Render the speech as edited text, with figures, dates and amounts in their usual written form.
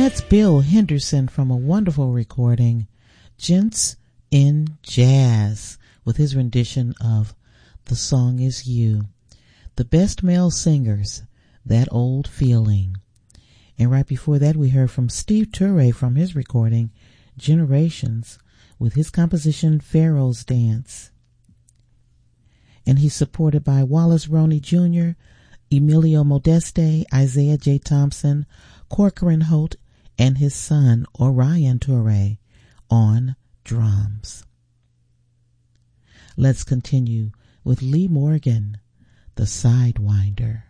That's Bill Henderson from a wonderful recording, Gents in Jazz, with his rendition of The Song Is You. The Best Male Singers, That Old Feeling. And right before that, we heard from Steve Turre from his recording, Generations, with his composition, Pharaoh's Dance. And he's supported by Wallace Roney Jr., Emilio Modeste, Isaiah J. Thompson, Corcoran Holt, and his son, Orion Turre, on drums. Let's continue with Lee Morgan, the Sidewinder.